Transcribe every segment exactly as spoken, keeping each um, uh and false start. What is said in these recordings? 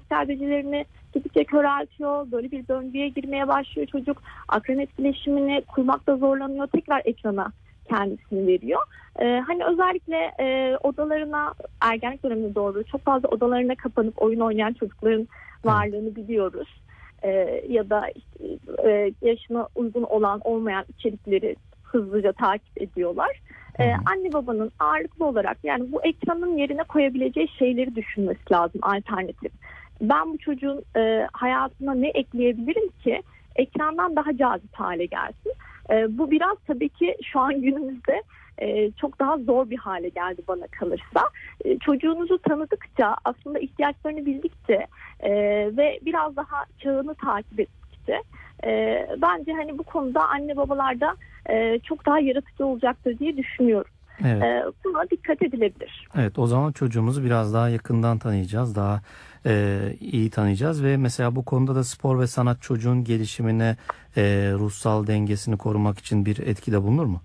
sosyal becerilerini gittikçe köreltiyor. Böyle bir döngüye girmeye başlıyor çocuk. Akran etkileşimini kurmakta zorlanıyor. Tekrar ekrana kendisini veriyor. Ee, hani özellikle e, odalarına ergenlik dönemine doğru çok fazla odalarına kapanıp oyun oynayan çocukların varlığını biliyoruz. Ee, ya da işte, e, yaşına uygun olan olmayan içerikleri hızlıca takip ediyorlar. Ee, anne babanın ağırlıklı olarak yani bu ekranın yerine koyabileceği şeyleri düşünmesi lazım, alternatif. Ben bu çocuğun e, hayatına ne ekleyebilirim ki ekrandan daha cazip hale gelsin? E, bu biraz tabii ki şu an günümüzde e, çok daha zor bir hale geldi bana kalırsa. E, çocuğunuzu tanıdıkça, aslında ihtiyaçlarını bildikçe e, ve biraz daha çağını takip ettikçe e, bence hani bu konuda anne babalar da e, çok daha yaratıcı olacaktır diye düşünüyorum. Evet. E, buna dikkat edilebilir. Evet, o zaman çocuğumuzu biraz daha yakından tanıyacağız, daha e, iyi tanıyacağız ve mesela bu konuda da spor ve sanat çocuğun gelişimine, e, ruhsal dengesini korumak için bir etkide bulunur mu?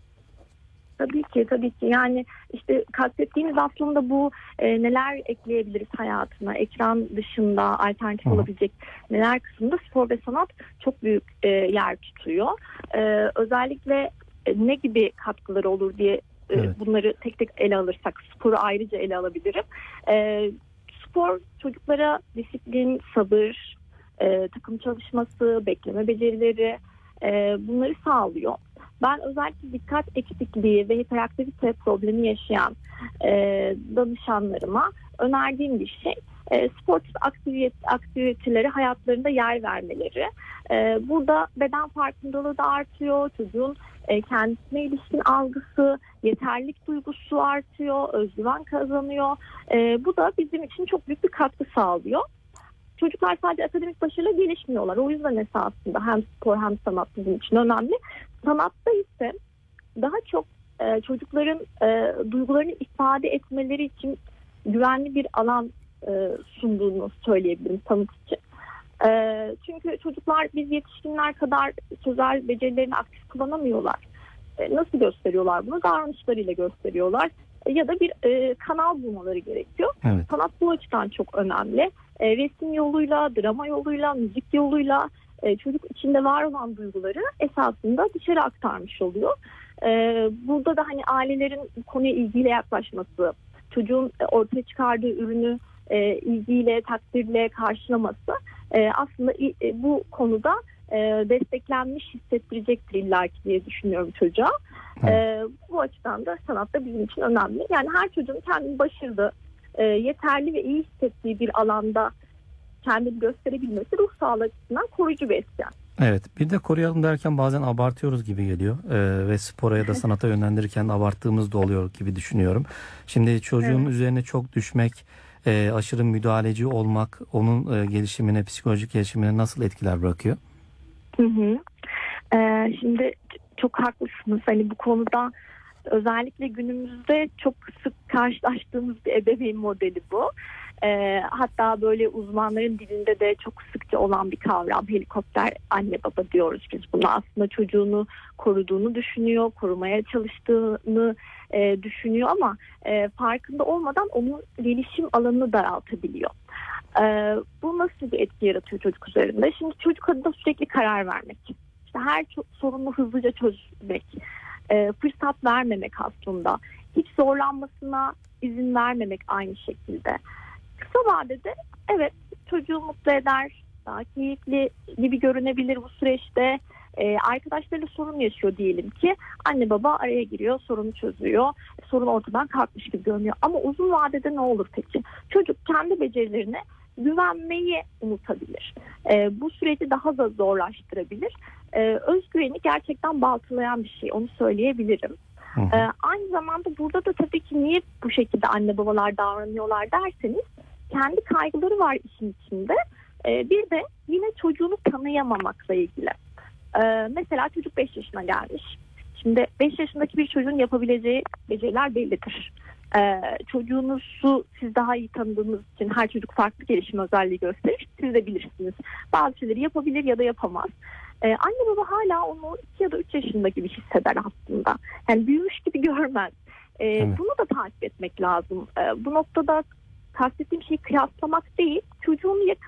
Tabii ki, tabii ki. Yani işte kastettiğimiz aslında bu e, neler ekleyebiliriz hayatına, ekran dışında alternatif Hı. olabilecek neler kısmında spor ve sanat çok büyük e, yer tutuyor. E, özellikle e, ne gibi katkıları olur diye Evet. bunları tek tek ele alırsak, sporu ayrıca ele alabilirim. E, spor çocuklara disiplin, sabır, e, takım çalışması, bekleme becerileri e, bunları sağlıyor. Ben özellikle dikkat eksikliği ve hiperaktivite problemi yaşayan e, danışanlarıma önerdiğim bir şey e, sportif aktivite, aktiviteleri hayatlarında yer vermeleri. E, burada beden farkındalığı da artıyor, çocuğun e, kendisine ilişkin algısı, yeterlilik duygusu artıyor, özgüven kazanıyor. E, bu da bizim için çok büyük bir katkı sağlıyor. Çocuklar sadece akademik başarıyla gelişmiyorlar. O yüzden esasında hem spor hem sanat bizim için önemli. Sanatta ise daha çok e, çocukların e, duygularını ifade etmeleri için güvenli bir alan e, sunduğunu söyleyebilirim sanat için. E, çünkü çocuklar biz yetişkinler kadar sözel becerilerini aktif kullanamıyorlar. E, nasıl gösteriyorlar bunu? Davranışlarıyla gösteriyorlar. E, ya da bir e, kanal bulmaları gerekiyor. Evet. Sanat bu açıdan çok önemli. E, resim yoluyla, drama yoluyla, müzik yoluyla e, çocuk içinde var olan duyguları esasında dışarı aktarmış oluyor. E, burada da hani ailelerin bu konuya ilgiyle yaklaşması, çocuğun e, ortaya çıkardığı ürünü e, ilgiyle, takdirle karşılaması e, aslında e, bu konuda e, desteklenmiş hissettirecektir illaki diye düşünüyorum çocuğa. E, bu açıdan da sanat da bizim için önemli. Yani her çocuğun kendini başarılı, e, yeterli ve iyi hissettiği bir alanda kendini gösterebilmesi ruh sağlığı açısından koruyucu bir etken. Evet, bir de koruyalım derken bazen abartıyoruz gibi geliyor ee, ve spora ya da sanata yönlendirirken abarttığımız da oluyor gibi düşünüyorum. Şimdi çocuğun evet. üzerine çok düşmek, e, aşırı müdahaleci olmak onun e, gelişimine, psikolojik gelişimine nasıl etkiler bırakıyor? Hı hı. Ee, şimdi çok haklısınız. Hani bu konuda özellikle günümüzde çok sık karşılaştığımız bir ebeveyn modeli bu. Ee, hatta böyle uzmanların dilinde de çok sıkça olan bir kavram, helikopter anne baba diyoruz biz buna. Aslında çocuğunu koruduğunu düşünüyor, korumaya çalıştığını e, düşünüyor ama e, farkında olmadan onun gelişim alanını daraltabiliyor. E, bu nasıl bir etki yaratıyor çocuk üzerinde? Şimdi çocuk adına sürekli karar vermek, işte her sorunu hızlıca çözmek, e, fırsat vermemek aslında, hiç zorlanmasına izin vermemek aynı şekilde. Kısa vadede evet çocuğu mutlu eder, daha keyifli gibi görünebilir bu süreçte. Ee, arkadaşlarıyla sorun yaşıyor diyelim ki anne baba araya giriyor, sorunu çözüyor, sorun ortadan kalkmış gibi görünüyor. Ama uzun vadede ne olur peki? Çocuk kendi becerilerine güvenmeyi unutabilir. Ee, bu süreci daha da zorlaştırabilir. Ee, özgüveni gerçekten baltalayan bir şey, onu söyleyebilirim. Hı hı. Ee, aynı zamanda burada da tabii ki niye bu şekilde anne babalar davranıyorlar derseniz, kendi kaygıları var işin içinde. Ee, bir de yine çocuğunu tanıyamamakla ilgili. Ee, mesela çocuk beş yaşına gelmiş. Şimdi beş yaşındaki bir çocuğun yapabileceği beceriler bellidir. Ee, çocuğunuzu siz daha iyi tanıdığınız için her çocuk farklı gelişim özelliği gösterir. Siz de bilirsiniz. Bazı şeyleri yapabilir ya da yapamaz. Ee, anne baba hala onu iki ya da üç yaşında gibi hisseder aslında. Yani büyümüş gibi görmez. Ee, evet. Bunu da takip etmek lazım. Ee, bu noktada kastettiğim şey kıyaslamak değil, çocuğunu yakın